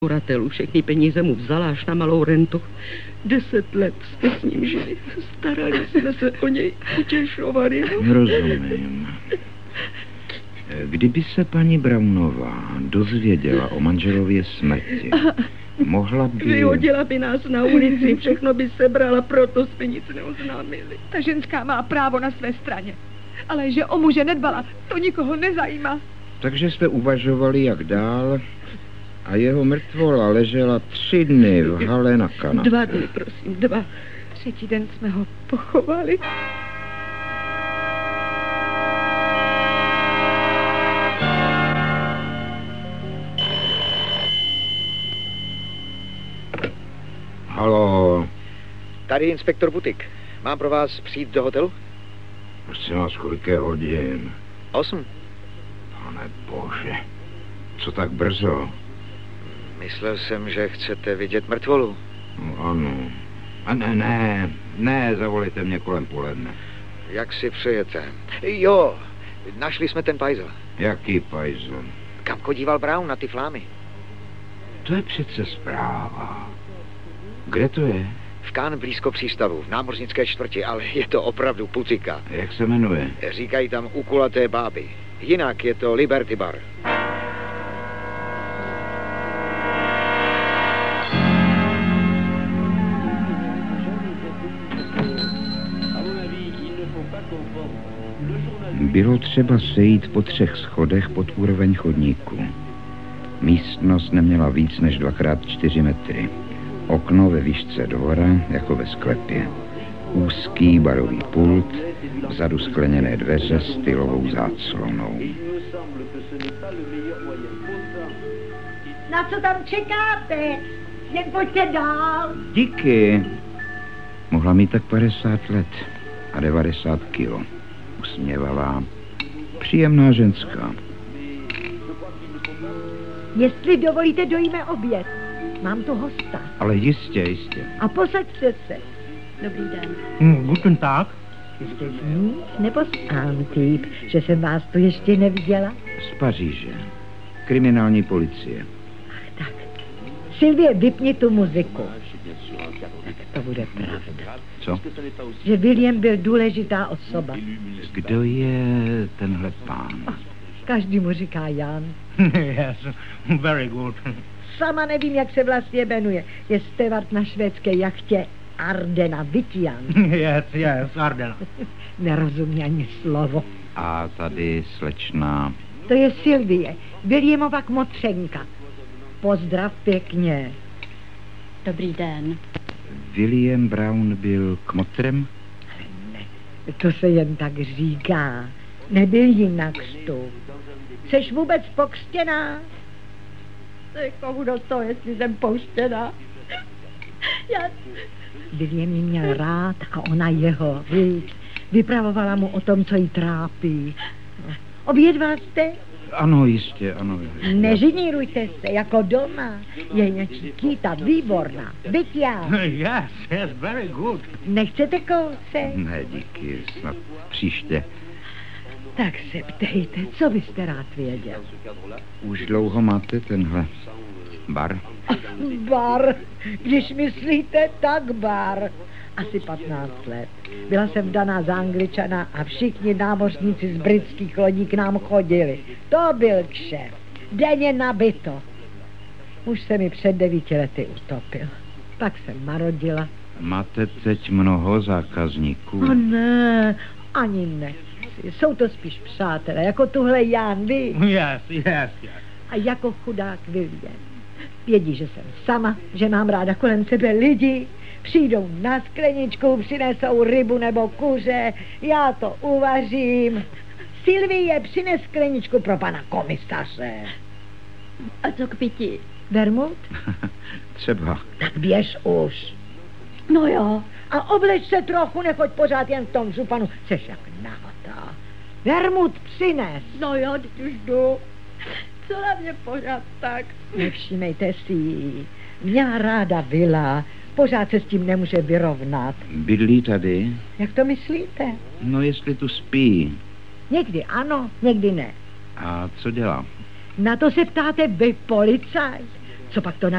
Uratelů všechny peníze mu vzala až na malou rentu. 10 let jsme s ním žili. Starali jsme se o něj, utěšovali. Rozumím. Kdyby se paní Brownová dozvěděla o manželově smrti, mohla by... Vyhodila by nás na ulici, všechno by sebrala, proto jsme nic neoznámili. Ta ženská má právo na své straně. Ale že o muže nedbala, to nikoho nezajímá. Takže jste uvažovali, jak dál, a jeho mrtvola ležela 3 dny v hale na kanapě. 2 dny, prosím, 2. 3. den jsme ho pochovali. Haló. Tady inspektor Butik. Mám pro vás přijít do hotelu? Prosím vás, kolik je hodin? 8. Pane bože, co tak brzo? Myslel jsem, že chcete vidět mrtvolu. No, ano. A ne, zavolejte mě kolem poledne. Jak si přejete? Jo, našli jsme ten pajzel. Jaký pajzel? Kam chodíval Brown na ty flámy? To je přece zpráva. Kde to je? V Cannes blízko přístavu, v námořnické čtvrti, ale je to opravdu putika. Jak se jmenuje? Říkají tam ukulaté báby. Jinak je to Liberty Bar. Bylo třeba sejít po 3 schodech pod úroveň chodníku. Místnost neměla víc než 2x4 metry. Okno ve výšce dvora, jako ve sklepě. Úzký barový pult, vzadu skleněné dveře s stylovou záclonou. Na co tam čekáte? Jen pojďte dál. Díky. Mohla mít tak 50 let a 90 kilo. Usměvavá, příjemná ženská. Jestli dovolíte, dojíme oběd. Mám tu hosta. Ale jistě. A posaďte se. Dobrý den. Guten Tag. Jste z ní nebo z Antibes, že jsem vás tu ještě neviděla? Z Paříže. Kriminální policie. Ach tak. Sylvie, vypni tu muziku. Tak to bude pravda. Co? Že William byl důležitá osoba. Kdo je tenhle pán? Každý mu říká Jan. Yes, very good. Sama nevím, jak se vlastně jmenuje. Je steward na švédské jachtě Ardena Vitian. Yes, Ardena. Nerozumí ani slovo. A tady slečna... To je Sylvie, Williamova kmotřenka. Pozdrav pěkně. Dobrý den. William Brown byl kmotrem? Ne, to se jen tak říká. Nebyl jinak vstup. Jseš vůbec pokřtěná? Komu do toho, jestli jsem pouštěná? William ji měl rád a ona jeho, víc. Vypravovala mu o tom, co jí trápí. Obědval jste? Ano, jistě, ano. Neženírujte se, jako doma. Je Chiquita výborná. Byť já. Yes, very good. Nechcete kousek? Ne, díky, snad příště. Tak se ptejte, co byste rád věděl? Už dlouho máte tenhle bar? Bar, když myslíte, tak bar. Asi 15 let. Byla jsem vdaná za Angličana a všichni námořníci z britských lodí k nám chodili. To byl kšeft. Denně nabito. Už se mi před 9 lety utopil. Pak jsem marodila. Máte teď mnoho zákazníků? O ne, ani nechci. Jsou to spíš přátelé, jako tuhle Jan, vy. Yes. A jako chudák William. Vědí, že jsem sama, že mám ráda kolem sebe lidi. Přijdou na skleničku, přinesou rybu nebo kuře, já to uvařím. Sylvie, přines skleničku pro pana komisaře. A co k pití? Vermut? Třeba. Tak běž už. No jo. A obleč se trochu, nechoď pořád jen v tom županu. Jseš jak nahatá. Vermut, přines. No jo, teď už jdu. Co na mě pořád tak? Nevšimejte si jí. Měla ráda vila. Pořád se s tím nemůže vyrovnat. Bydlí tady? Jak to myslíte? No, jestli tu spí. Někdy ano, někdy ne. A co dělá? Na to se ptáte vy, policajt. Co pak to